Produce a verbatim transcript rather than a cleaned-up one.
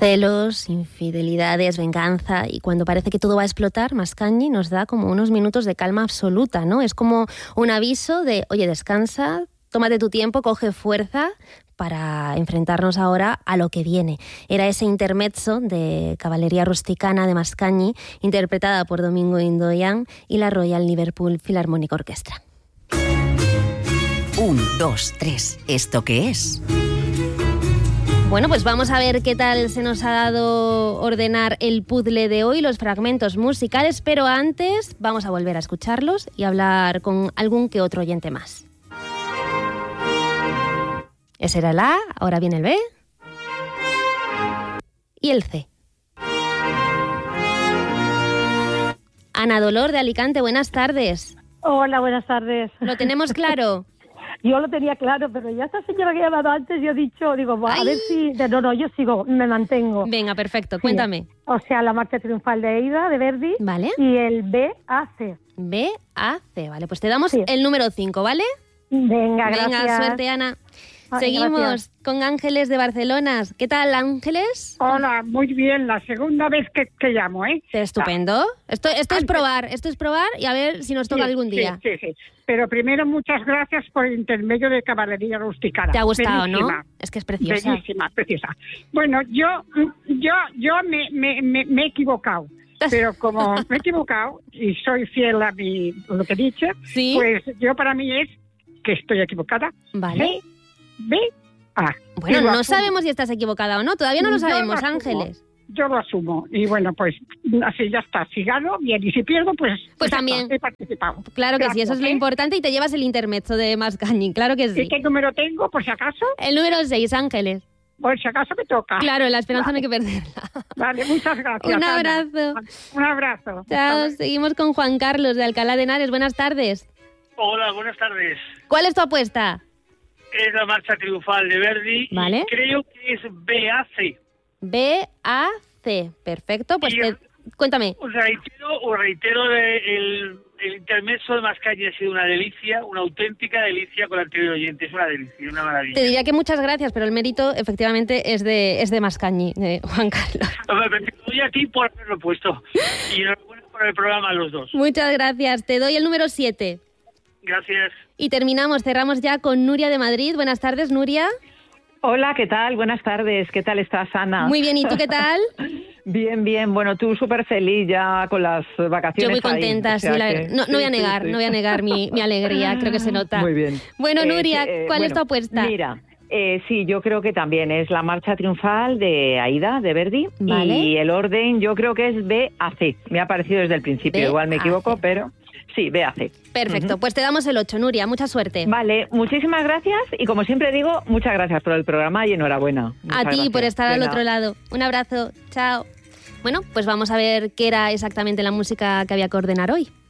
Celos, infidelidades, venganza, y cuando parece que todo va a explotar, Mascagni nos da como unos minutos de calma absoluta, ¿no? Es como un aviso de, oye, descansa, tómate tu tiempo, coge fuerza para enfrentarnos ahora a lo que viene. Era ese intermezzo de Cavalleria Rusticana de Mascagni, interpretada por Domingo Indoyan y la Royal Liverpool Philharmonic Orchestra. Un, dos, tres. ¿Esto qué es? Bueno, pues vamos a ver qué tal se nos ha dado ordenar el puzzle de hoy, los fragmentos musicales, pero antes vamos a volver a escucharlos y hablar con algún que otro oyente más. Ese era el A, ahora viene el B y el C. Ana Dolor de Alicante, buenas tardes. Hola, buenas tardes. ¿Lo tenemos claro? Yo lo tenía claro, pero ya esta señora que ha llamado antes, yo he dicho, digo, a Ay. ver si... No, no, yo sigo, me mantengo. Venga, perfecto, Sí. cuéntame. O sea, la marcha triunfal de Aida, de Verdi. Vale. Y el B A C. B, A, C, vale, pues te damos Sí. el número cinco, ¿vale? Venga, gracias. Venga, suerte, Ana. Ay, Seguimos gracias. con Ángeles de Barcelona. ¿Qué tal, Ángeles? Hola, muy bien, la segunda vez que, que llamo, ¿eh? Estupendo. Esto, esto es Antes- probar, esto es probar y a ver si nos toca Sí, algún día. Sí, sí, sí. Pero primero, muchas gracias por el intermedio de Caballería Rusticana. ¿Te ha gustado, Bellísima. no? Es que es preciosa. Bellísima, preciosa. Bueno, yo, yo, yo me, me, me, me he equivocado. Pero como me he equivocado y soy fiel a mi, lo que he dicho, Sí. pues yo para mí es que estoy equivocada. Vale. B, B, A. Bueno, Y lo no asumo. sabemos si estás equivocada o no. Todavía no lo Yo sabemos, asumo. Ángeles. Yo lo asumo. Y bueno, pues así ya está. Si gano, bien. Y si pierdo, pues... Pues ya también. está, he participado. Claro que sí, eso Gracias, es lo ¿eh? importante y te llevas el intermezzo de Mascagni. Claro que ¿Y sí. qué número tengo, por si acaso? El número seis, Ángeles. Por si acaso me toca. Claro, la esperanza no hay que perderla. Vale, muchas gracias. Un Ana. abrazo. Un abrazo. Chao, seguimos con Juan Carlos de Alcalá de Henares. Buenas tardes. Hola, buenas tardes. ¿Cuál es tu apuesta? Es la marcha triunfal de Verdi. y Vale. creo que es B A C. B, A, C. Perfecto, pues Y- te... cuéntame. Os reitero, os reitero de- el, el intermezzo de Mascagni ha sido una delicia, una auténtica delicia con el anterior oyente. Es una delicia, una maravilla. Te diría que muchas gracias, pero el mérito efectivamente es de, es de Mascagni, de Juan Carlos. Te doy a ti por haberlo puesto. Y enhorabuena por el programa a los dos. Muchas gracias. Te doy el número siete. Gracias. Y terminamos, cerramos ya con Nuria de Madrid. Buenas tardes, Nuria. Hola, ¿qué tal? Buenas tardes. ¿Qué tal estás, Ana? Muy bien, ¿y tú qué tal? Bien, bien. Bueno, tú súper feliz ya con las Yo vacaciones. muy contenta, ahí, o sea sí. la- que- no, no voy a sí, sí, negar, sí. no voy a negar mi, mi alegría, creo que se nota. Muy bien. Bueno, Eh, Nuria, eh, ¿cuál es bueno, tu apuesta? Mira, eh, sí, yo creo que también es la marcha triunfal de Aida, de Verdi. Vale. Y el orden yo creo que es B A C. Me ha parecido desde el principio. B Igual me A C. equivoco, pero sí, B A C. Perfecto, Ujú. pues te damos el ocho, Nuria, mucha suerte. Vale, muchísimas gracias y como siempre digo, muchas gracias por el programa y enhorabuena. A Muchas ti gracias. por estar al Venga. otro lado. Un abrazo, chao. Bueno, pues vamos a ver qué era exactamente la música que había que ordenar hoy.